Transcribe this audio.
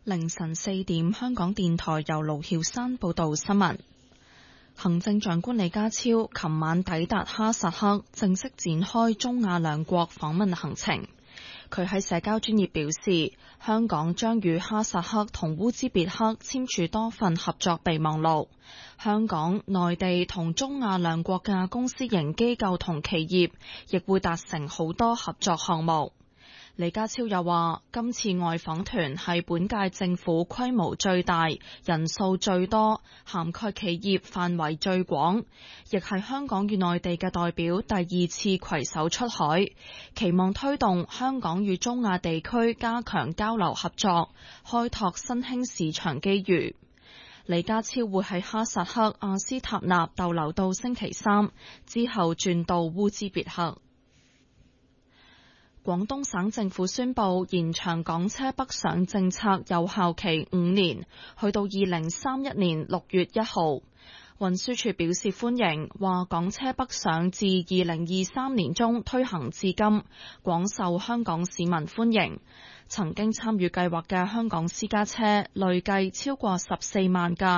凌晨4點，香港電台由盧曉山報道新聞。行政長官李家超琴晚抵達哈薩克，正式展開中亞兩國訪問行程。佢喺社交專頁表示，香港將與哈薩克同烏茲別克簽署多份合作備忘錄。香港、內地同中亞兩國嘅公私營機構同企業亦會達成好多合作項目。李家超又話，今次外訪團係本屆政府規模最大、人數最多、涵蓋企業範圍最廣，亦係香港與內地嘅代表第2次攜手出海，期望推動香港與中亞地區加強交流合作，開拓新興市場機遇。李家超會喺哈薩克阿斯塔納逗留到星期3，之後轉到烏茲別克。廣東省政府宣布延長港車北上政策有效期5年，去到2031年6月1號。運輸署表示歡迎，話港車北上自2023年中推行至今，廣受香港市民歡迎。曾經參與計劃嘅香港私家車累計超過14萬架。